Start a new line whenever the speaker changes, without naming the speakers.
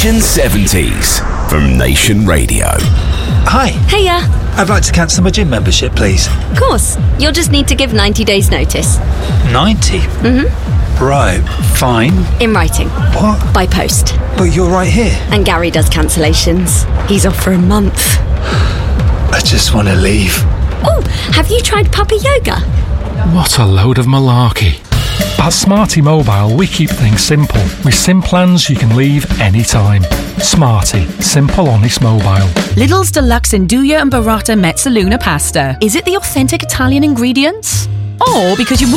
Nation 70s from Nation Radio.
Hi.
Hiya.
I'd like to cancel my gym membership, please.
Of course. You'll just need to give 90 days notice.
90?
Mm-hmm.
Right, fine.
In writing.
What?
By post.
But you're right here.
And Gary does cancellations. He's off for a month.
I just want to leave.
Oh, have you tried puppy yoga?
What a load of malarkey. At Smarty Mobile, we keep things simple. With SIM plans you can leave anytime. Smarty. Simple, honest mobile.
Lidl's Deluxe Nduja and Burrata Mezzaluna pasta. Is it the authentic Italian ingredients? Or because you